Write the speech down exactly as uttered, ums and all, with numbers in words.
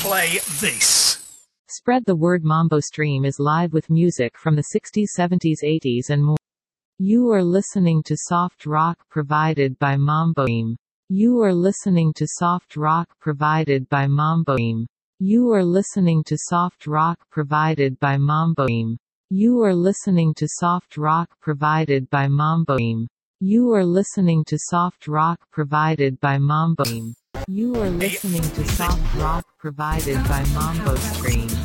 play this. Spread the word. Mambo Stream is live with music from the sixties, seventies, eighties and more. You are listening to soft rock provided by Mambo Stream. You are listening to soft rock provided by Mambo Stream. You are listening to soft rock provided by Mambo Stream. You are listening to soft rock provided by Mambo Stream. You are listening to soft rock provided by Mambo Stream. You are listening to soft rock provided by Mambo Stream.